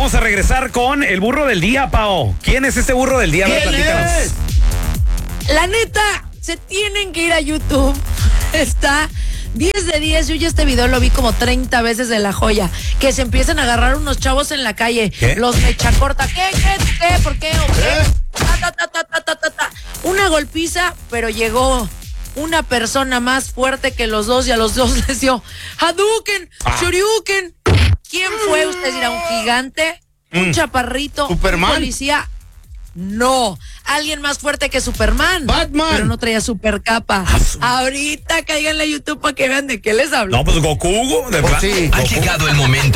vamos a regresar con el burro del día, Pao. ¿Quién es este burro del día? A ver, platícanos. La neta, se tienen que ir a YouTube. Está 10 de 10. Yo ya este video lo vi como 30 veces de La Joya. Que se empiezan a agarrar unos chavos en la calle. ¿Qué? Los mecha corta. ¿Qué? ¿Por qué? ¿O qué? Ta. Una golpiza, pero llegó una persona más fuerte que los dos y a los dos les dio Hadouken, Shoryuken. ¿Quién fue? Usted dirá, ¿un gigante? ¿Un chaparrito? ¿Superman? ¿Un policía? No, alguien más fuerte que Superman. Batman. Pero no traía super capa. Ahorita cáiganle a YouTube para que vean de qué les hablo. No, pues Goku. Sí, Ha llegado el momento